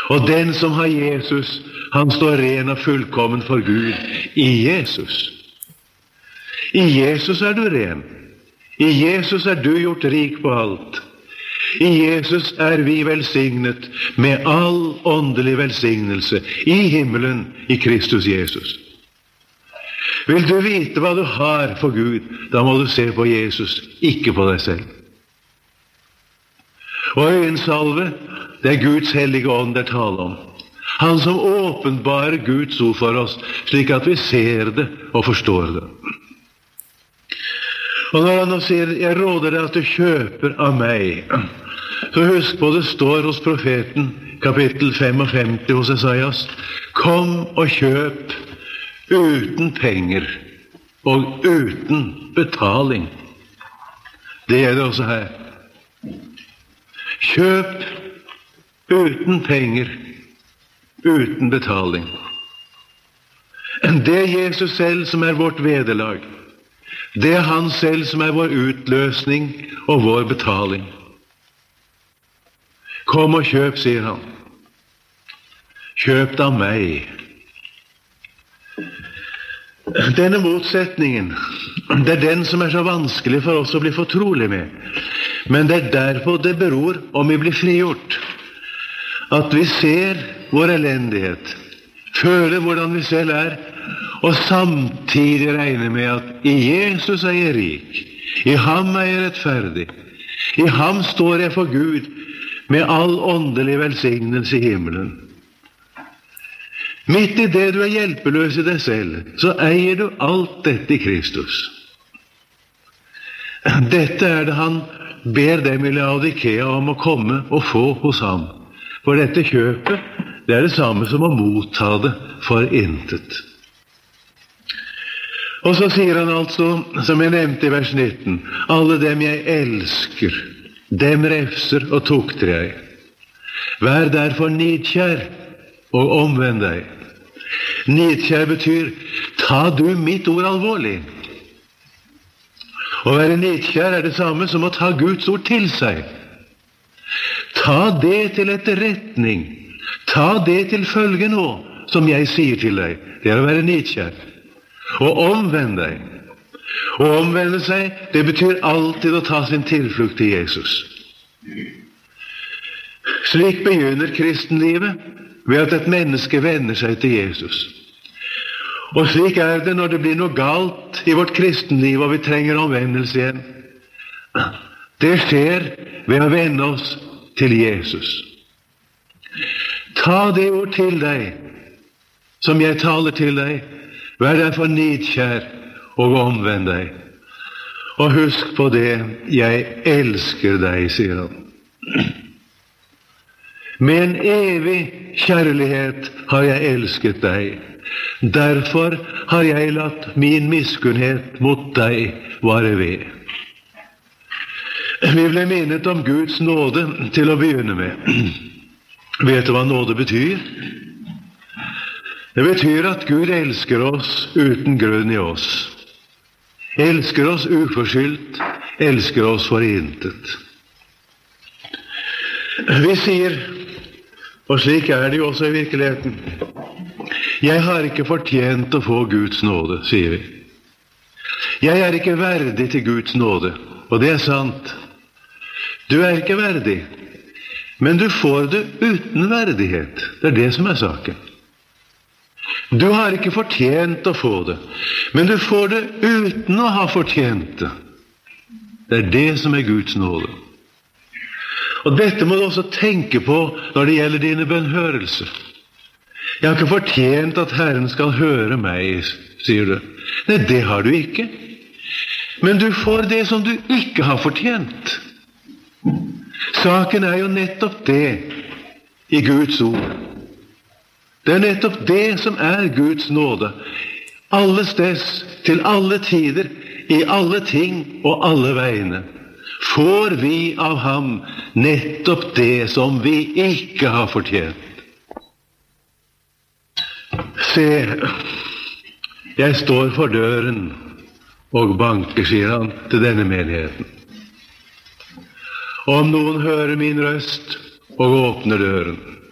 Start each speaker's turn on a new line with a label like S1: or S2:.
S1: Og den som har Jesus, han står ren og fullkommen for Gud i Jesus. I Jesus er du ren. I Jesus er du gjort rik på alt. I Jesus er vi velsignet med all åndelig velsignelse i himmelen i Kristus Jesus. Vil du vite hva du har for Gud, da må du se på Jesus, ikke på deg selv. Og øyensalve, det er Guds hellige ånd det taler om. Han som åpenbarer Guds ord for oss, slik at vi ser det og forstår det. Og når han nå sier, jeg råder deg at du kjøper av meg, så husk på det står hos profeten, kapittel 55 hos Esaias, kom og kjøp uten penger og uten betaling. Det er det også her. Kjøp uten penger, uten betaling. Det er Jesus selv som er vårt vederlag. Det er han selv som er vår utløsning og vår betaling. Kom og kjøp, sier han. Kjøp av meg. Denne motsetningen, det er den som er så vanskelig for oss å bli fortrolig med. Men det er derfor det beror om vi blir frigjort. At vi ser vår elendighet, føler hvordan vi selv er, og samtidig regner med at i Jesus er jeg rik, i ham er jeg rettferdig, i ham står jeg for Gud med all åndelig velsignelse i himmelen. Midt i det du er hjelpeløs i deg selv, så eier du alt dette i Kristus. Dette er det han ber dem i Laodikea om å komme og få hos ham. For dette kjøpet, det er det samme som å motta det for intet. Og så sier han altså, som jeg nevnte i vers 19, alle dem jeg elsker, dem refser og tukter jeg. Vær derfor nidkjær og omvend deg. Nidkjær betyr, ta du mitt ord alvorlig. Å være nidkjær er det samme som å ta Guds ord til seg. Ta det til etterretning. Ta det til følge nå, som jeg sier til deg. Det er å være nidkjær. Og omvend deg. Å omvende seg, det betyr alltid å ta sin tilflukt til Jesus. Slik begynner kristenlivet, ved at et menneske vender seg til Jesus. Og slik er det når det blir noe galt i vårt kristenliv, og vi trenger omvendelse igjen. Det skjer ved å vende oss til Jesus. Ta det ord til deg, som jeg taler til deg. Vær derfor nidkjær og omvend deg. Og husk på det, jeg elsker deg, sier han. Med en evig kjærlighet har jeg elsket deg. Derfor har jeg latt min miskunnhet mot deg vare ved. Vi ble minnet om Guds nåde til å begynne med. Vet du hva nåde betyr? Det betyr at Gud elsker oss uten grunn i oss. Elsker oss uforskyldt, elsker oss for intet. Vi sier, og slik er det jo også i virkeligheten, jeg har ikke fortjent å få Guds nåde, sier vi. Jeg er ikke verdig til Guds nåde, og det er sant. Du er ikke verdig, men du får det uten verdighet. Det er det som er saken. Du har ikke fortjent å få det, men du får det uten å ha fortjent det. Det er det som er Guds nåde. Og dette må du også tenke på når det gjelder dine bønnhørelser. Jeg har ikke fortjent at Herren skal høre meg, sier du. Nei, det har du ikke. Men du får det som du ikke har fortjent. Saken er jo nettopp det i Guds ord. Det er nettopp det som er Guds nåde. Alle steds, til alle tider, i alle ting og alle veiene, får vi av ham nettopp det som vi ikke har fortjent. Se, jeg står for døren og banker, sier han til denne menigheten. Om noen hører min røst og åpner døren,